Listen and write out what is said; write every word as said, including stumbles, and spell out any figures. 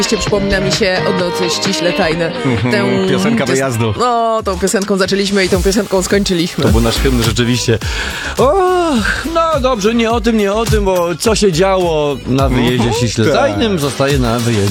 Przypomina mi się Od nocy ściśle tajne. Tę Piosenka pios- wyjazdu. No, tą piosenką zaczęliśmy i tą piosenką skończyliśmy. To był nasz hymn rzeczywiście. O, no dobrze, nie o tym, nie o tym, bo co się działo na wyjeździe ściśle tak. tajnym, zostaje na wyjeździe.